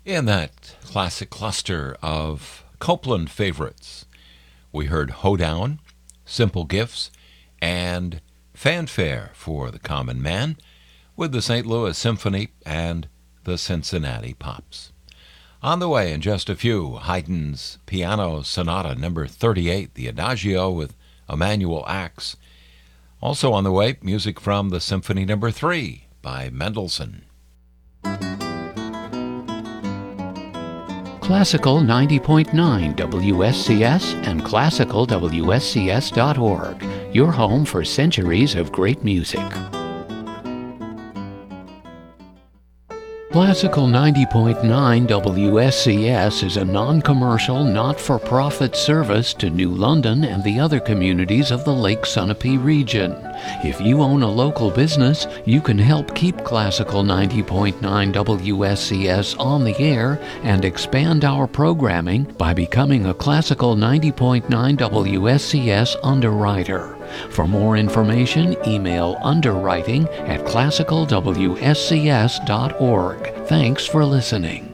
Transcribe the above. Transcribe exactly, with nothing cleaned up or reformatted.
In that classic cluster of Copeland favorites, we heard Hoedown, Simple Gifts, and Fanfare for the Common Man with the Saint Louis Symphony and the Cincinnati Pops. On the way in just a few, Haydn's Piano Sonata number thirty-eight, the Adagio with Emanuel Ax. Also on the way, music from the Symphony number three by Mendelssohn. Classical ninety point nine W S C S and classical W S C S dot org, your home for centuries of great music. Classical ninety point nine W S C S is a non-commercial, not-for-profit service to New London and the other communities of the Lake Sunapee region. If you own a local business, you can help keep Classical ninety point nine W S C S on the air and expand our programming by becoming a Classical ninety point nine W S C S underwriter. For more information, email underwriting at classical W S C S dot org. Thanks for listening.